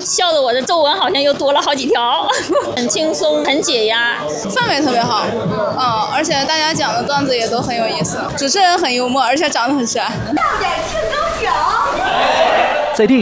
笑得我的皱纹好像又多了好几条，很轻松，很解压， 氛围特别好，而且大家讲的段子也都很有意思，主持人很幽默，而且长得很帅。 在电影